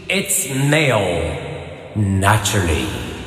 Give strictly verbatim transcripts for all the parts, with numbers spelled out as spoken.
It's Mayo, naturally.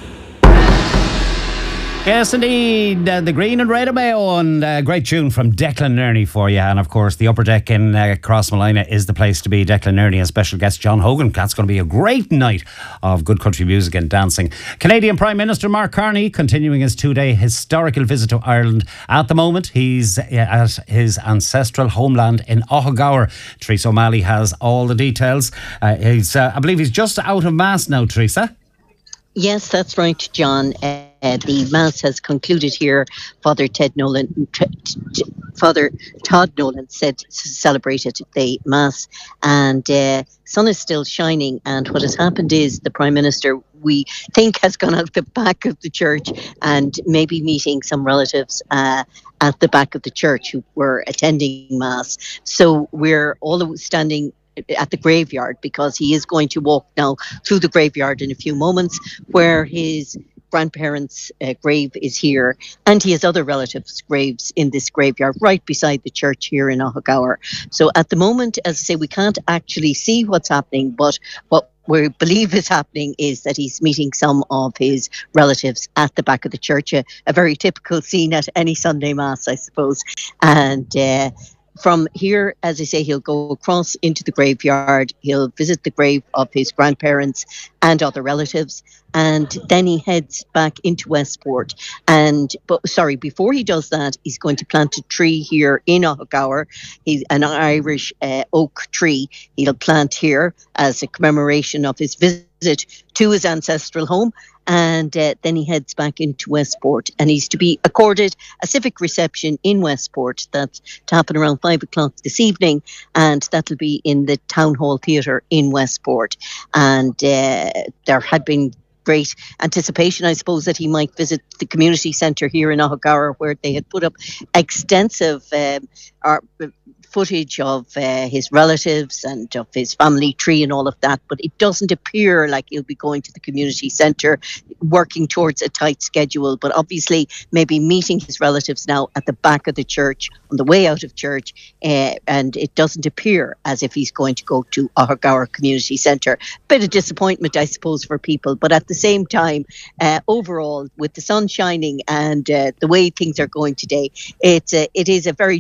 Yes, indeed. Uh, the green and red of Mayo, and a uh, great tune from Declan Nerney for you. And of course, the upper deck in uh, Crossmolina is the place to be. Declan Nerney and special guest John Hogan. That's going to be a great night of good country music and dancing. Canadian Prime Minister Mark Carney continuing his two-day historical visit to Ireland. At the moment, he's uh, at his ancestral homeland in Ottawa. Teresa O'Malley has all the details. Uh, he's, uh, I believe he's just out of Mass now, Teresa. Yes, that's right, John. Uh, uh, the Mass has concluded here. Father Ted Nolan, t- t- Father Todd Nolan said celebrated the Mass, and uh, sun is still shining. And what has happened is the Prime Minister, we think, has gone out the back of the church and maybe meeting some relatives uh, at the back of the church who were attending Mass. So we're all standing at the graveyard, because he is going to walk now through the graveyard in a few moments, where his grandparents' uh, grave is here, and he has other relatives' graves in this graveyard right beside the church here in Ottawa. So at the moment, as I say, we can't actually see what's happening, but what we believe is happening is that he's meeting some of his relatives at the back of the church, a, a very typical scene at any Sunday Mass, I suppose. And uh, from here, as I say, he'll go across into the graveyard. He'll visit the grave of his grandparents and other relatives, and then he heads back into Westport. And but sorry, before he does that, he's going to plant a tree here in Ottawa. He's an Irish uh, oak tree. He'll plant here as a commemoration of his visit to his ancestral home. And uh, then he heads back into Westport, and he's to be accorded a civic reception in Westport. That's to happen around five o'clock this evening, and that'll be in the Town Hall Theatre in Westport. And uh, there had been great anticipation, I suppose, that he might visit the community centre here in Ottawa, where they had put up extensive um, art, footage of uh, his relatives and of his family tree and all of that, but it doesn't appear like he'll be going to the community centre, working towards a tight schedule, but obviously maybe meeting his relatives now at the back of the church on the way out of church, uh, and it doesn't appear as if he's going to go to Ottawa Community Centre. Bit of disappointment, I suppose, for people, but at the same time, uh, overall, with the sun shining and uh, the way things are going today, it's a, it is a very